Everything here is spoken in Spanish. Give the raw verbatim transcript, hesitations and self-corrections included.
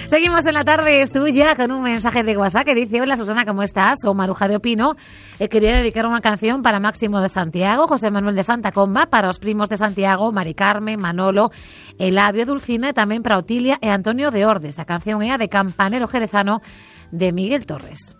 Seguimos en la tarde, es tuya, con un mensaje de WhatsApp que dice: hola Susana, ¿cómo estás? Soy Maruja de Opino. Eh, quería dedicar una canción para Máximo de Santiago, José Manuel de Santa Comba, para los primos de Santiago, Mari Carmen, Manolo, Eladio, Dulcina, y también para Otilia y Antonio de Ordes. La canción es de Campanero Jerezano, de Miguel Torres.